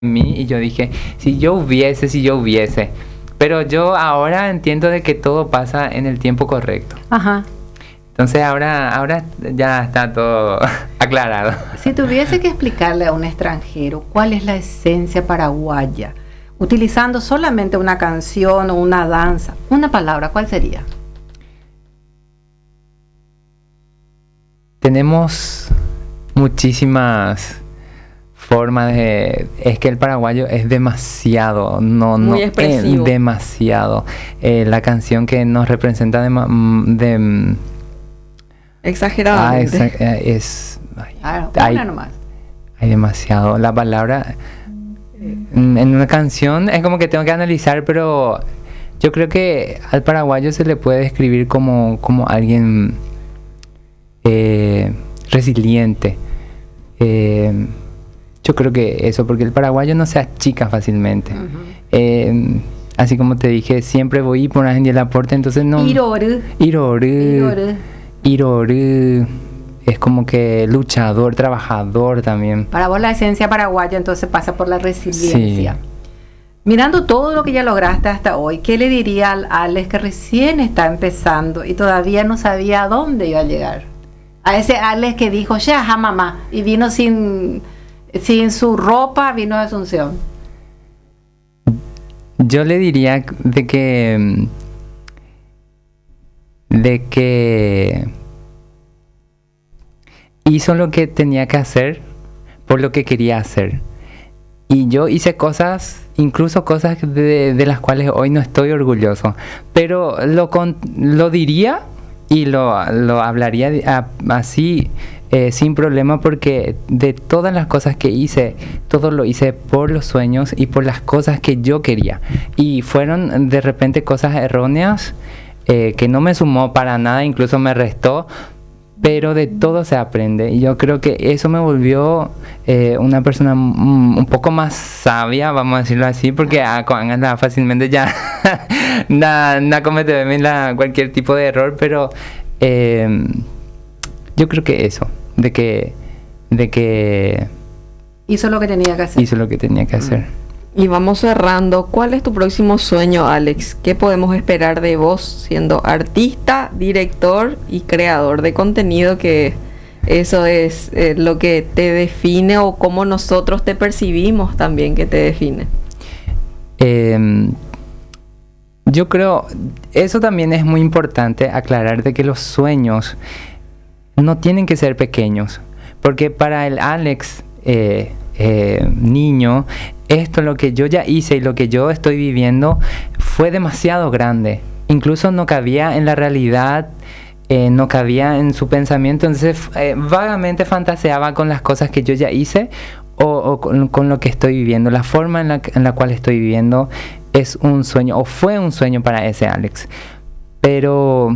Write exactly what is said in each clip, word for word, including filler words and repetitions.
mí y yo dije, si yo hubiese, si yo hubiese. Pero yo ahora entiendo de que todo pasa en el tiempo correcto. Ajá. Entonces ahora, ahora ya está todo aclarado. Si tuviese que explicarle a un extranjero cuál es la esencia paraguaya, utilizando solamente una canción o una danza, una palabra, ¿cuál sería? Tenemos muchísimas formas de... Es que el paraguayo es demasiado, no, Muy no expresivo. es demasiado. Eh, la canción que nos representa de... de Exageradamente. ah, exa- eh, es... ay, Ah, hay, una nomás. hay demasiado. La palabra... En, en una canción es como que tengo que analizar, pero yo creo que al paraguayo se le puede describir como, como alguien eh, resiliente. Eh, yo creo que eso, porque el paraguayo no se achica fácilmente. Ujú. Eh, así como te dije, siempre voy por la gente el aporte, entonces no... Iroru. Iroru. Iroru. Iroru. Es como que luchador, trabajador también. Para vos la esencia paraguaya entonces pasa por la resiliencia. Sí. Mirando todo lo que ya lograste hasta hoy, ¿qué le diría al Alex que recién está empezando y todavía no sabía a dónde iba a llegar? A ese Alex que dijo, ya, ja, mamá, y vino sin, sin su ropa, vino a Asunción. Yo le diría de que... De que... hizo lo que tenía que hacer por lo que quería hacer. Y yo hice cosas, incluso cosas de, de las cuales hoy no estoy orgulloso. Pero lo, con, lo diría y lo, lo hablaría de- a- así eh, sin problema, porque de todas las cosas que hice, todo lo hice por los sueños y por las cosas que yo quería. Y fueron de repente cosas erróneas eh, que no me sumó para nada, incluso me restó. Pero de todo se aprende y yo creo que eso me volvió eh, una persona mm, un poco más sabia, vamos a decirlo así, porque ah, con- anda fácilmente ya no, no comete la- cualquier tipo de error, pero eh, yo creo que eso, de que, de que Hizo lo que tenía que hacer. hizo lo que tenía que hacer. Y vamos cerrando. ¿Cuál es tu próximo sueño, Alex? ¿Qué podemos esperar de vos siendo artista, director y creador de contenido? Que eso es eh, lo que te define, o cómo nosotros te percibimos también que te define. Eh, yo creo, eso también es muy importante aclarar, de que los sueños no tienen que ser pequeños, porque para el Alex eh, eh, niño, esto lo que yo ya hice y lo que yo estoy viviendo fue demasiado grande, incluso no cabía en la realidad, eh, no cabía en su pensamiento, entonces eh, vagamente fantaseaba con las cosas que yo ya hice o, o con, con lo que estoy viviendo. La forma en la, en la cual estoy viviendo es un sueño, o fue un sueño para ese Alex, pero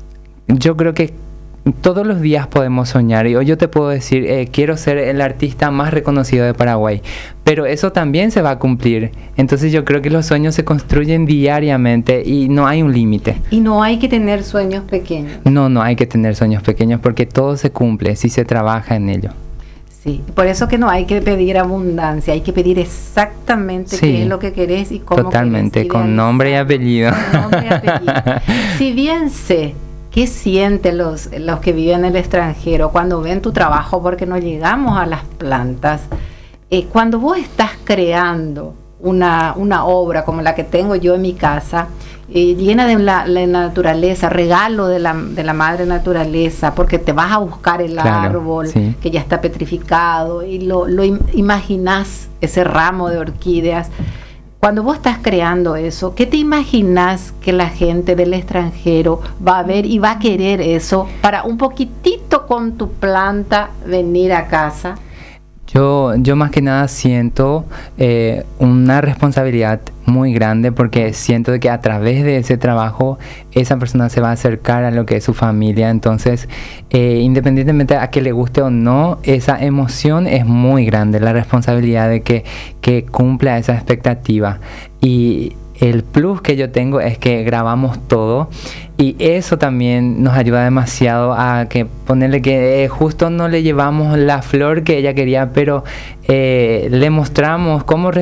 yo creo que todos los días podemos soñar, y hoy yo te puedo decir, eh, quiero ser el artista más reconocido de Paraguay, pero eso también se va a cumplir. Entonces yo creo que los sueños se construyen diariamente y no hay un límite. Y no hay que tener sueños pequeños. No, no hay que tener sueños pequeños, porque todo se cumple si se trabaja en ello. Sí, por eso que no hay que pedir abundancia, hay que pedir exactamente Sí, qué es lo que querés y cómo totalmente, querés con nombre y idealizarlo. apellido. Con nombre y apellido. Si bien sé qué sienten los, los que viven en el extranjero cuando ven tu trabajo, porque no llegamos a las plantas, eh, cuando vos estás creando una, una obra como la que tengo yo en mi casa, eh, llena de la, la naturaleza, regalo de la, de la madre naturaleza, porque te vas a buscar el Claro, árbol sí. que ya está petrificado y lo, lo im- imaginás, ese ramo de orquídeas. Cuando vos estás creando eso, ¿qué te imaginas que la gente del extranjero va a ver y va a querer eso para un poquitito con tu planta venir a casa? Yo, yo más que nada siento eh, una responsabilidad muy grande, porque siento de que a través de ese trabajo esa persona se va a acercar a lo que es su familia. Entonces, eh, independientemente a que le guste o no, esa emoción es muy grande, la responsabilidad de que, que cumpla esa expectativa. Y el plus que yo tengo es que grabamos todo y eso también nos ayuda demasiado a que ponerle que eh, justo no le llevamos la flor que ella quería, pero eh, le mostramos cómo